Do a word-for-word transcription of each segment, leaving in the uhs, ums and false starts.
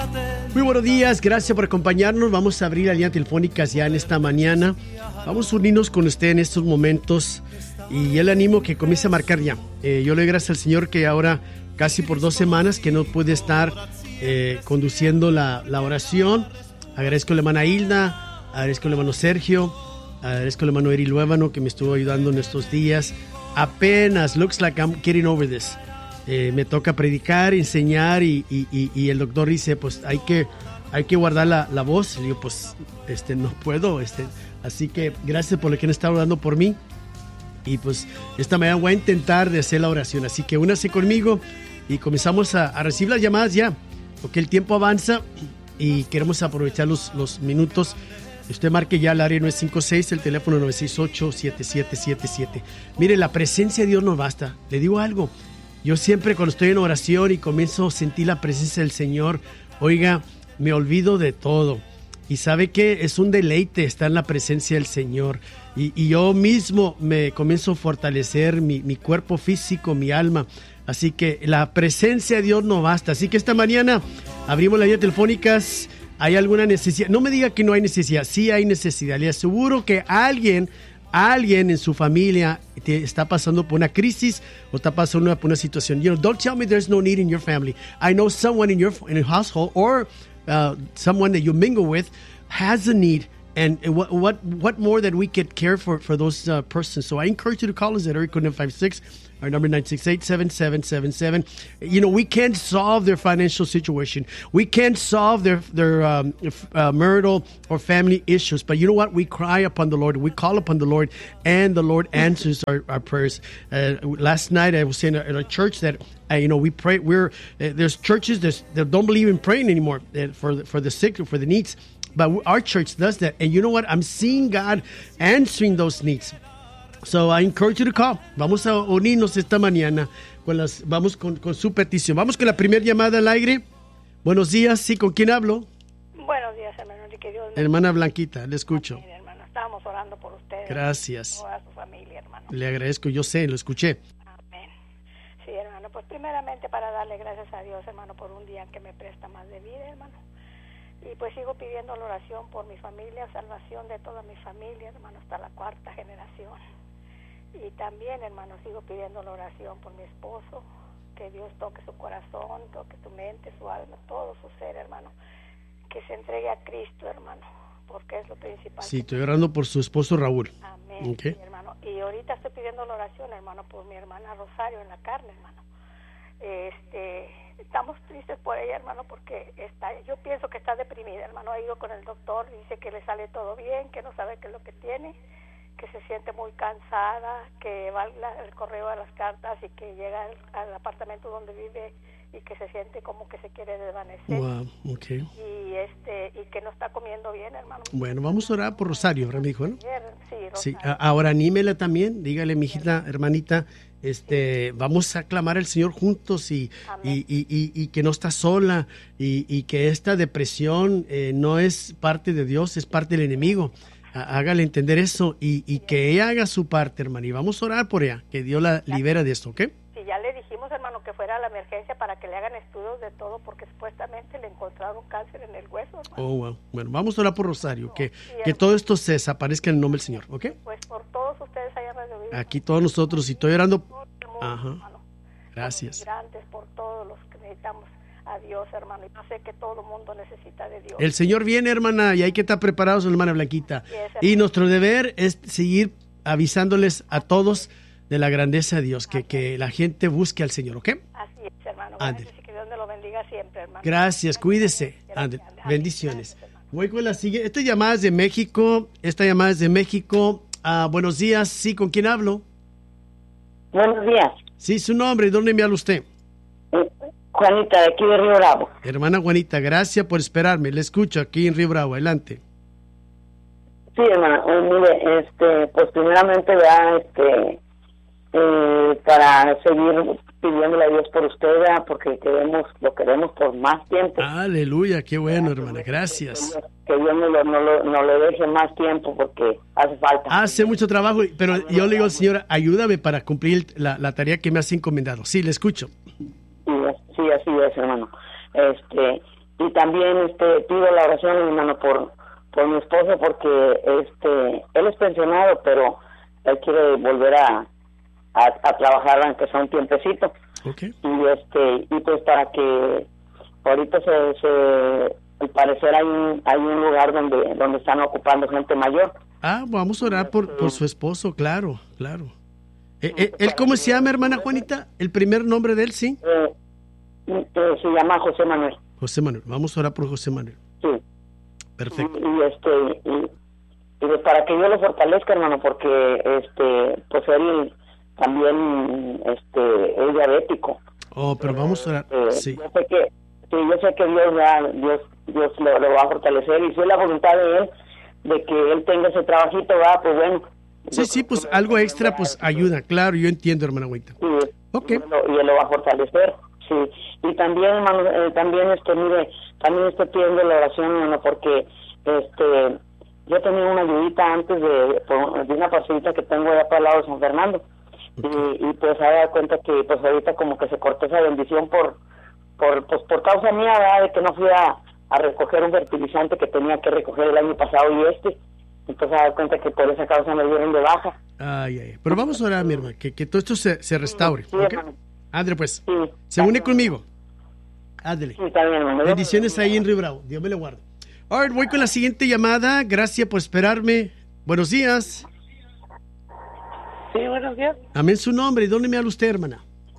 Muy buenos días, gracias por acompañarnos. Vamos a abrir la línea telefónica ya en esta mañana. Vamos a unirnos con usted en estos momentos y yo le animo que comience a marcar ya. Eh, yo le doy gracias al Señor que ahora casi por dos semanas que no pude estar eh, conduciendo la, la oración. Agradezco a la hermana Hilda, agradezco al hermano Sergio, agradezco al hermano Eri Luévano que me estuvo ayudando en estos días. Apenas, looks like I'm getting over this. Eh, me toca predicar, enseñar y, y, y, y el doctor dice, pues hay que, hay que guardar la, la voz. Y digo, pues este, no puedo. Este, así que gracias por lo que han estado orando por mí. Y pues esta mañana voy a intentar de hacer la oración. Así que únase conmigo y comenzamos a, a recibir las llamadas ya. Porque el tiempo avanza y queremos aprovechar los, los minutos. Usted marque ya el área nueve cinco seis, el teléfono nueve seis ocho, siete siete siete siete. Mire, la presencia de Dios no basta. Le digo algo. Yo siempre cuando estoy en oración y comienzo a sentir la presencia del Señor, oiga, me olvido de todo. Y sabe que es un deleite estar en la presencia del Señor. Y, y yo mismo me comienzo a fortalecer mi, mi cuerpo físico, mi alma. Así que la presencia de Dios no basta. Así que esta mañana abrimos las líneas telefónicas. ¿Hay alguna necesidad? No me diga que no hay necesidad. Sí hay necesidad. Le aseguro que alguien... Alguien en su familia te está pasando por una crisis o está pasando por una situación. You know, don't tell me there's no need in your family. I know someone in your in your household or uh, someone that you mingle with has a need. And what what what more that we could care for for those uh, persons. So I encourage you to call us at area code nine five six, our number nine six eight, seven seven seven seven. You know, we can't solve their financial situation. We can't solve their their um, uh, marital or family issues. But you know what? We cry upon the Lord. We call upon the Lord, and the Lord answers our, our prayers. Uh, last night I was saying at a church that uh, you know we pray. We're uh, there's churches that, that don't believe in praying anymore uh, for the, for the sick or for the needs. But our church does that. And you know what? I'm seeing God answering those needs. So I encourage you to call. Vamos a unirnos esta mañana. Con las, vamos con, con su petición. Vamos con la primera llamada al aire. Buenos días. Sí, ¿con quién hablo? Buenos días, hermano. Que Dios me... Hermana Blanquita, le escucho. Amén, hermano. Estábamos orando por ustedes. Gracias. Toda su familia, hermano. Le agradezco. Yo sé, lo escuché. Amén. Sí, hermano. Pues primeramente para darle gracias a Dios, hermano, por un día que me presta más de vida, hermano. Y pues sigo pidiendo la oración por mi familia, salvación de toda mi familia, hermano, hasta la cuarta generación. Y también, hermano, sigo pidiendo la oración por mi esposo, que Dios toque su corazón, toque su mente, su alma, todo su ser, hermano. Que se entregue a Cristo, hermano, porque es lo principal. Sí, estoy orando por su esposo Raúl. Amén, okay. Sí, hermano. Y ahorita estoy pidiendo la oración, hermano, por mi hermana Rosario en la carne, hermano. Este... Estamos tristes por ella, hermano, porque está, yo pienso que está deprimida, hermano. Ha ido con el doctor, dice que le sale todo bien, que no sabe qué es lo que tiene, que se siente muy cansada, que va el correo a las cartas y que llega al, al apartamento donde vive y que se siente como que se quiere desvanecer. Wow, okay. Y este y que no está comiendo bien, hermano. Bueno, vamos a orar por Rosario, ¿verdad, mi hijo? ¿No? Sí, Rosario. Sí, ahora anímela también, dígale, mijita, hermanita, este, vamos a clamar al Señor juntos y, y, y, y, y que no está sola y, y que esta depresión eh, no es parte de Dios, es parte del enemigo. Hágale entender eso y, y que ella haga su parte, hermana, y vamos a orar por ella, que Dios la libera de esto, ¿ok? Sí, ya le dijimos, hermano, que fuera a la emergencia para que le hagan estudios de todo, porque supuestamente le encontraron cáncer en el hueso, hermano. Oh, wow. Bueno, vamos a orar por Rosario, que, sí, que todo esto se desaparezca en el nombre del Señor, ¿ok? Pues por todos ustedes allá en Radio Vida. Aquí todos nosotros, y estoy orando. Mundo, Ajá. Hermano. Gracias. Por los migrantes, por todos los que necesitamos a Dios, hermano. Y yo sé que todo el mundo necesita de Dios. El Señor viene, hermana, y hay que estar preparados, hermana Blanquita. Yes, y nuestro deber es seguir avisándoles a todos de la grandeza de Dios, que, que la gente busque al Señor, ¿ok? Así es, hermano. Gracias y que Dios me lo bendiga siempre, hermano. Gracias, cuídese. Ande. Bendiciones. Voy con la siguiente. Esta llamada es de México. Esta llamada es de México. Uh, buenos días. Sí, ¿con quién hablo? Buenos días. Sí, su nombre. ¿Dónde me habla usted? Eh, Juanita, de aquí de Río Bravo. Hermana Juanita, gracias por esperarme. Le escucho aquí en Río Bravo. Adelante. Sí, hermana. Eh, mire, este, pues primeramente ya, este, eh, para seguir pidiéndole a Dios por usted, ¿verdad? Porque queremos, lo queremos por más tiempo. Aleluya, qué bueno, hermana. Gracias. Que Dios no, lo, no, lo, no le deje más tiempo porque hace falta. Hace mucho trabajo, pero yo le digo, señora, ayúdame para cumplir la, la tarea que me has encomendado. Sí, le escucho. Sí, sí, así es, hermano. Este, y también este pido la oración, hermano, por por mi esposo, porque este él es pensionado, pero él quiere volver a a, a trabajar aunque sea un tiempecito. Okay. Y este y pues para que ahorita se, se al parecer hay un, hay un lugar donde donde están ocupando gente mayor. Ah, vamos a orar por, por su esposo, claro, claro. Eh, eh, ¿Él cómo se llama, hermana Juanita? ¿El primer nombre de él, sí? Eh, eh, se llama José Manuel. José Manuel, vamos a orar por José Manuel. Sí. Perfecto. Y, y este y, y pues para que yo lo fortalezca, hermano, porque este pues él también este es diabético. Oh, pero vamos a orar, eh, sí. Yo sé que sí, yo sé que Dios va, Dios Dios lo, lo va a fortalecer, y si es la voluntad de él de que él tenga ese trabajito, va, pues bueno. Sí, sí, pues algo extra pues ayuda, claro, yo entiendo, hermana Huita. Sí, okay. y, él, y él lo va a fortalecer, sí. Y también, hermano, eh, también, este, mire, también estoy pidiendo la oración, hermano, porque, este, yo tenía una ayudita antes de, de una parcelita que tengo allá para el lado de San Fernando, okay. y, y pues se da cuenta que, pues ahorita como que se cortó esa bendición por, por, pues por causa mía, ¿verdad? De que no fui a, a recoger un fertilizante que tenía que recoger el año pasado y este. Entonces, a dar cuenta que por esa causa me dieron de baja. Ay, ay. Pero vamos a orar, mi hermana, que, que todo esto se, se restaure. Sí, ¿Okay? hermano. Ándale, pues. Sí, se une conmigo. Ándale. Sí, está bien, hermano. Bendiciones ahí en Río Bravo. Dios me lo guarde. All right, voy con la siguiente llamada. Gracias por esperarme. Buenos días. Sí, buenos días. Amén su nombre. ¿Y dónde me habla usted, hermana?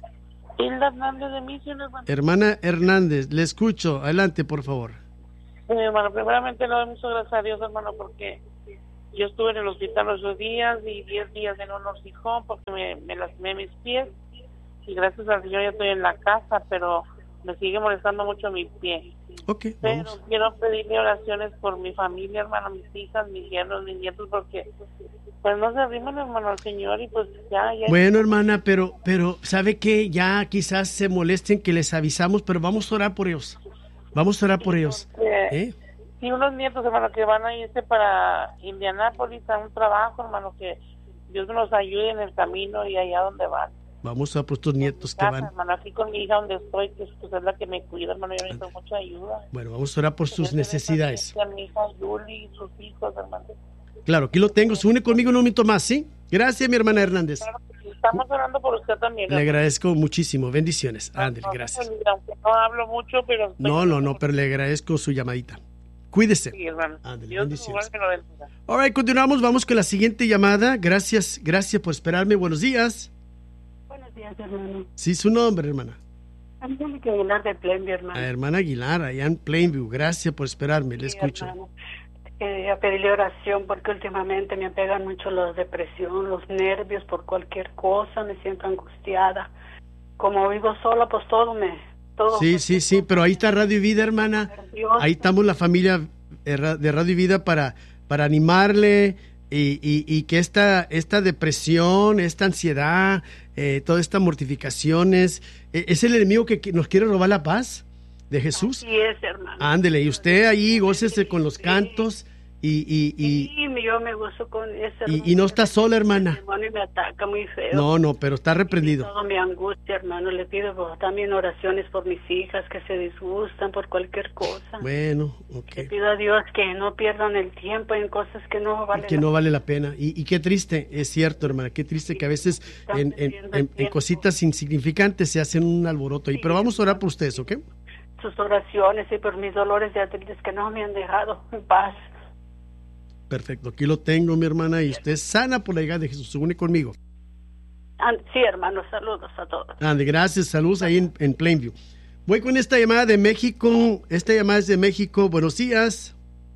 Hilda Hernández de Misión, hermano. Hermana Hernández, le escucho. Adelante, por favor. Sí, hermano, primeramente le doy muchas gracias a Dios, hermano, porque yo estuve en el hospital ocho días y diez días en un nursing porque me, me lastimé mis pies, y gracias al Señor ya estoy en la casa, pero me sigue molestando mucho mi pie. Ok, pero vamos. quiero pedirle oraciones por mi familia, hermano, mis hijas, mis yernos, mis nietos, porque pues no se arriman, hermano, al Señor, y pues ya, ya. Bueno, hermana, pero, pero, ¿sabe qué? Ya quizás se molesten que les avisamos, pero vamos a orar por ellos. Vamos a orar por ellos. ¿Eh? Sí, unos nietos, hermano, que van a irse para Indianápolis a un trabajo, hermano, que Dios nos ayude en el camino y allá donde van. Vamos a por estos nietos que casa, van. Hermano, aquí con mi hija donde estoy, que pues, es la que me cuida, hermano, yo necesito mucha ayuda. Bueno, vamos a orar por sus necesidades. A mi hija Yuli y sus hijos, hermano. Claro, aquí lo tengo. Se une conmigo un momento más, ¿sí? Gracias, mi hermana Hernández. Claro, estamos orando por usted también. Le agradezco muchísimo. Bendiciones. Ándale, gracias. Aunque no hablo mucho, pero... No, no, no, pero le agradezco su llamadita. Cuídese. Sí, hermano. Ándale, Dios bendiciones. te lo bendiga. All right, continuamos. Vamos con la siguiente llamada. Gracias, gracias por esperarme. Buenos días. Buenos días, hermano. Sí, su nombre, hermana. Angélica Aguilar de Plainview, hermano. A hermana Aguilar, allá en Plainview. Gracias por esperarme. Le Sí, escucho. hermano. Quería pedirle oración porque últimamente me pegan mucho la depresión, los nervios por cualquier cosa, me siento angustiada. Como vivo sola, pues todo me... Todo Sí, sí, sí, pero ahí está Radio y Vida, hermana. Ahí estamos la familia de Radio y Vida para, para animarle y, y, y que esta, esta depresión, esta ansiedad, eh, todas estas mortificaciones, eh, es el enemigo que, que nos quiere robar la paz de Jesús. Sí es, hermano. Ándele, y usted ahí gócese con los cantos y... y, y sí, yo me gozo con ese. Y, y no está sola, hermana. El demonio me ataca muy feo. No, no, pero está reprendido. Y todo me angustia, hermano. Le pido por, también oraciones por mis hijas que se disgustan por cualquier cosa. Bueno, ok. Le pido a Dios que no pierdan el tiempo en cosas que no valen que la no vale la pena. Y, y qué triste, es cierto, hermana, qué triste sí, que a veces en, en, en, en cositas insignificantes se hacen un alboroto. Sí, pero vamos a orar por ustedes, ¿ok? Sus oraciones y por mis dolores de artritis que no me han dejado en paz. Perfecto, aquí lo tengo, mi hermana, y usted es sana por la llegada de Jesús. Se une conmigo. Sí, hermano, saludos a todos. Ande, gracias, saludos ahí en, en Plainview. Voy con esta llamada de México. Esta llamada es de México. Buenos días.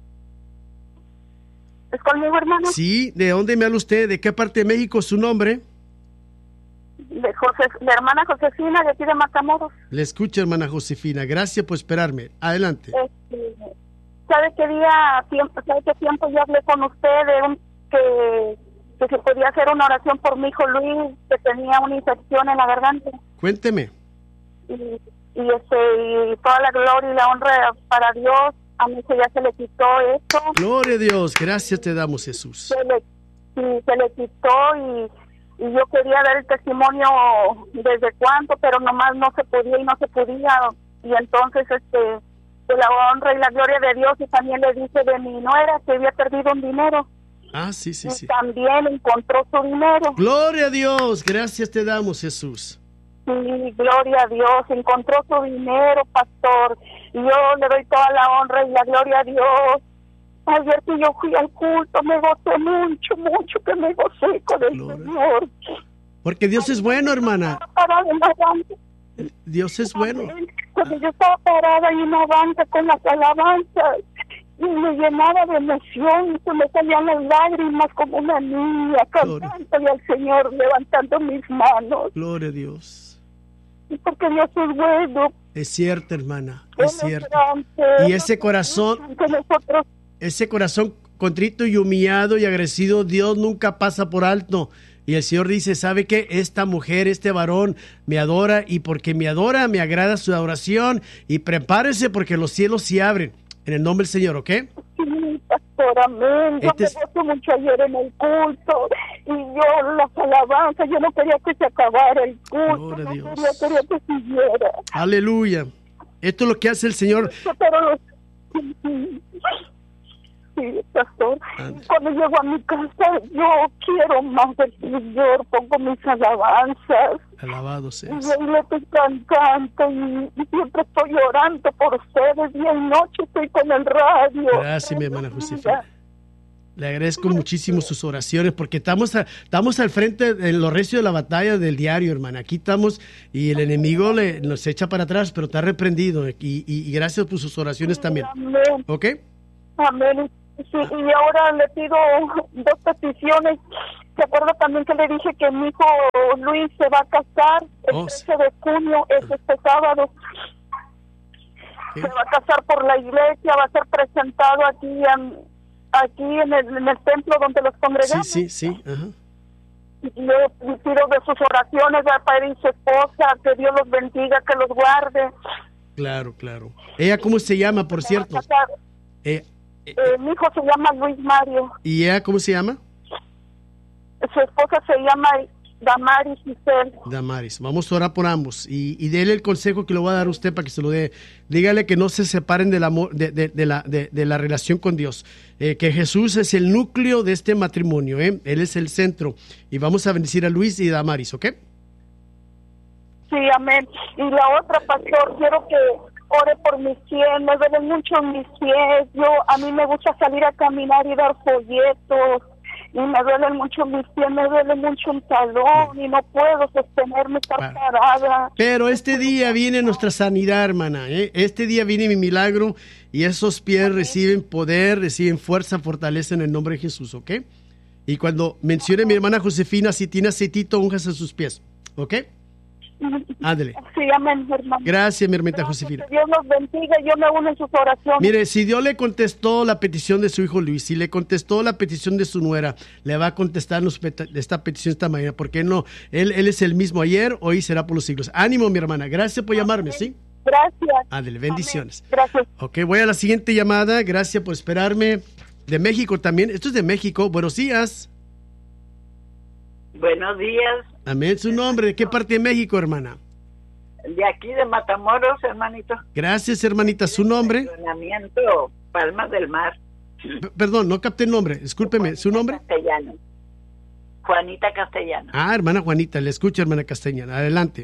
¿Es conmigo, hermano? Sí, ¿de dónde me habla usted? ¿De qué parte de México? ¿Su nombre? De, José, de hermana Josefina, de aquí de Matamoros. Le escucho, hermana Josefina. Gracias por esperarme. Adelante. Este, ¿Sabe qué día, tiempo, sabe qué tiempo yo hablé con usted de un, que, que se podía hacer una oración por mi hijo Luis, que tenía una infección en la garganta? Cuénteme. Y, y, este, y toda la gloria y la honra para Dios. A mí se ya se le quitó esto. Gloria a Dios. Gracias te damos, Jesús. Se le, sí, se le quitó y, y yo quería dar el testimonio desde cuándo, pero nomás no se podía y no se podía. Y entonces, este... de la honra y la gloria de Dios, y también le dice de mi nuera que había perdido un dinero. Ah, sí, sí, y sí. también encontró su dinero. Gloria a Dios, gracias te damos, Jesús. Sí, gloria a Dios, encontró su dinero, pastor, y yo le doy toda la honra y la gloria a Dios. Ayer que yo fui al culto, me gocé mucho, mucho que me gocé con el Gloria. Señor. Porque Dios es bueno, hermana. Estaba parada en la banca. Dios es bueno. Cuando yo estaba parada ahí en la banca con las alabanzas, y me llenaba de emoción, y se me salían las lágrimas como una niña, cantándole al Señor, levantando mis manos. Gloria a Dios. Y porque Dios es bueno. Es cierto, hermana, Él es cierto. grande. Y ese corazón, Que nosotros ese corazón contrito y humillado y agradecido, Dios nunca pasa por alto. Y el Señor dice, ¿sabe qué? Esta mujer, este varón me adora, y porque me adora, me agrada su adoración, y prepárese porque los cielos se abren. En el nombre del Señor, ¿ok? sí, pastor, amén. Yo Este me es- gocé mucho ayer en el culto, y yo las alabanzas, yo no quería que se acabara el culto, Gloria a no Dios. quería, quería que siguiera. Aleluya. Esto es lo que hace el Señor. Pero los... Sí, pastor. Ande. Cuando llego a mi casa, yo quiero más del Señor, pongo mis alabanzas. Alabado Y seas. yo le estoy cantando y, y siempre estoy orando por ustedes. Día y noche estoy con el radio. Gracias, mi hermana Josefina. Le agradezco muchísimo sus oraciones, porque estamos, a- estamos al frente de lo recio de la batalla del diario, hermana. Aquí estamos y el enemigo le, nos echa para atrás, pero está reprendido. Y, y- y gracias por sus oraciones también. Amén. ¿Ok? Amén. Sí, y ahora le pido dos peticiones. ¿Se acuerda también que le dije que mi hijo Luis se va a casar el Oh, sí. trece de junio, es este sábado? ¿Qué? Se va a casar por la iglesia, va a ser presentado aquí en, aquí en el, en el templo donde los Sí, congregamos. sí, sí. Ajá. Y le pido de sus oraciones al padre y su esposa, que Dios los bendiga, que los guarde. Claro, claro. ¿Ella cómo se llama, por cierto? Se va a casar. Eh, eh, Eh, mi hijo se llama Luis Mario, ¿Y ella cómo se llama? su esposa se llama Damaris Giselle. Damaris. Vamos a orar por ambos. Y, y déle el consejo que le voy a dar a usted para que se lo dé. Dígale que no se separen del amor, de, de, de la, de, de la relación con Dios. Eh, que Jesús es el núcleo de este matrimonio. ¿eh? Él es el centro. Y vamos a bendecir a Luis y Damaris, ¿ok? Sí, amén. Y la otra, pastor, quiero que ore por mis pies, me duelen mucho mis pies. Yo, a mí me gusta salir a caminar y dar folletos, y me duelen mucho mis pies, me duele mucho un talón, y no puedo sostenerme, estar Ah. parada. Pero este día viene nuestra sanidad, hermana. ¿eh? Este día viene mi milagro, y esos pies reciben poder, reciben fuerza, fortaleza en el nombre de Jesús, ¿ok? Y cuando mencione mi hermana Josefina, si tiene aceitito, úngase sus pies, ¿ok? Ándele. Sí, amén, hermano. Gracias, mi hermana Gracias, Josefina. que Dios los bendiga, yo me uno en sus oraciones. Mire, si Dios le contestó la petición de su hijo Luis, si le contestó la petición de su nuera, le va a contestar nos peta- esta petición esta mañana, porque no, él, él es el mismo ayer, hoy y será por los siglos. Ánimo, mi hermana, gracias por llamarme, ¿sí? Gracias. Ándele, bendiciones. Amén. Gracias. Ok, voy a la siguiente llamada, gracias por esperarme. De México también, esto es de México, buenos días. Buenos días, Amén, su nombre, ¿de qué parte de México, hermana? de aquí de Matamoros, hermanito. Gracias, hermanita, su nombre. Estacionamiento Palmas del Mar. P- perdón, no capté el nombre, discúlpeme, ¿su nombre? Castellano. Juanita Castellano. Ah, hermana Juanita, le escucho, hermana Castañana, adelante.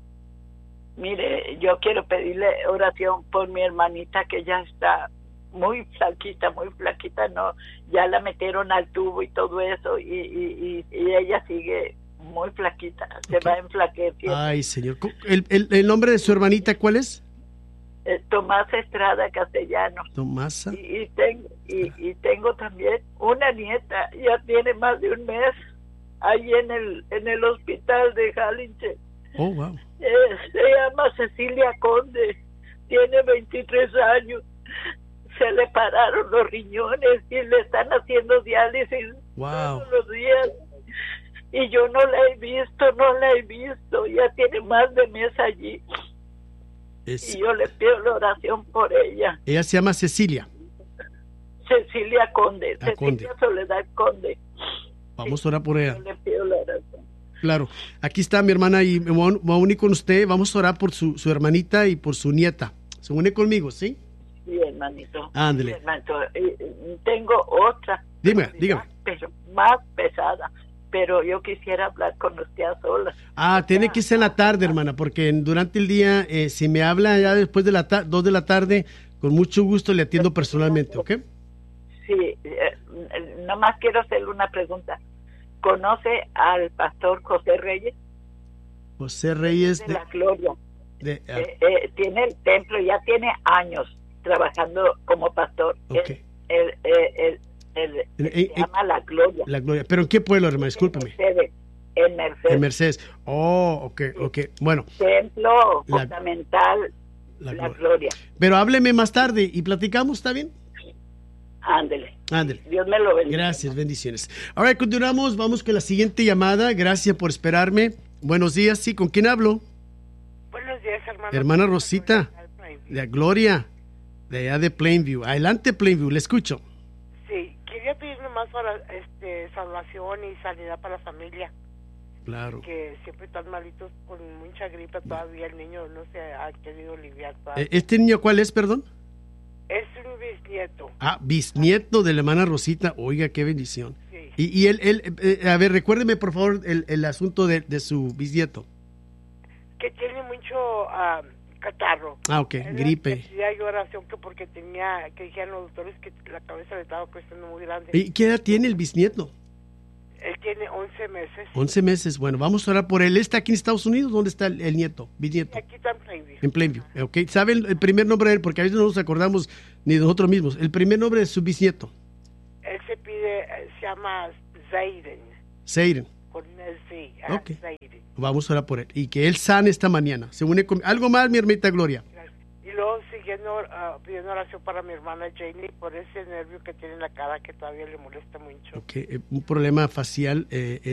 Mire, yo quiero pedirle oración por mi hermanita que ya está muy flaquita, muy flaquita, no, ya la metieron al tubo y todo eso, y, y, y, y ella sigue muy flaquita, se Ok. va enflaqueciendo. Ay, señor. ¿El, el, el nombre de su hermanita cuál es? Eh, Tomás Estrada Castellano. Tomasa. Y, y, tengo, y, y tengo también una nieta, ya tiene más de un mes, ahí en el, en el hospital de Jalinche. Oh, wow. Eh, se llama Cecilia Conde, tiene veintitrés años, se le pararon los riñones y le están haciendo diálisis Wow. todos los días, y yo no la he visto, no la he visto, ya tiene más de mes allí, Es, y yo le pido la oración por ella. ella se llama Cecilia. Cecilia Conde, Ah, Cecilia Conde. Soledad Conde. Vamos a orar por ella. Yo le pido la oración. Claro. Aquí está mi hermana y me voy a voy a unir con usted. Vamos a orar por su, su hermanita y por su nieta. Se une conmigo, ¿sí? Sí, hermanito. Ándele. Sí, hermanito. Eh, tengo otra. Dime, dígame. Pero más pesada. Pero yo quisiera hablar con usted a solas. Ah, tiene que ser en la tarde, hermana, porque en- durante el día, eh, si me habla ya después de la ta- dos de la tarde, con mucho gusto le atiendo personalmente, ¿ok? Sí, eh, nomás quiero hacerle una pregunta. ¿Conoce al pastor José Reyes? José Reyes De de... la Gloria. de- ah, Eh, eh, tiene el templo, ya tiene años trabajando como pastor. Ok. Él, él, él, él- él Eh, se eh, llama La Gloria. la Gloria. ¿Pero en qué pueblo, hermana? Discúlpeme. Mercedes, en Mercedes. En Mercedes. Oh, ok, ok. Bueno, Templo La- fundamental, la La, Gloria. Gloria. Pero hábleme más tarde y platicamos, ¿está bien? Ándele. Ándele. Dios me lo bendiga. Gracias, bendiciones. Ahora continuamos, vamos con la siguiente llamada. Gracias por esperarme. Buenos días, sí, ¿con quién hablo? Buenos días, hermano. Hermana Rosita, de Gloria, de allá de Plainview. Adelante, Plainview, le escucho. Sí, quería pedir nomás para este, salvación y sanidad para la familia, Claro. que siempre están malitos con mucha gripe todavía. El niño no se ha querido aliviar todavía. Eh, ¿Este niño cuál es, perdón? Es un bisnieto. Ah, bisnieto de la hermana Rosita. Oiga, qué bendición. Sí. Y, y él, él eh, a ver, recuérdeme por favor el, el asunto de, de su bisnieto. Que tiene mucho ah, catarro. Ah, ok, Él gripe. Necesidad de oración que porque tenía, que dijeron los doctores que la cabeza le estaba creciendo muy grande. ¿Y qué edad tiene el bisnieto? Él tiene once meses. once meses. Bueno, vamos a orar por él. ¿Él está aquí en Estados Unidos? ¿Dónde está el, el nieto, bisnieto? Aquí está en Plainview. En Plainview, ¿ok? ¿Sabe el, el primer nombre de él? Porque a veces no nos acordamos ni de nosotros mismos. El primer nombre de su bisnieto, Él se pide, eh, se llama Zayden, Seiren. con el Z. ah, Ok. Zayden. Vamos a orar por él. Y que él sane esta mañana. Se une con... Algo más, mi hermanita Gloria. Y luego siguiendo ah, pidiendo oración para mi hermana Janie por ese nervio que tiene en la cara que todavía le molesta mucho. Ok, eh, un problema facial. Eh,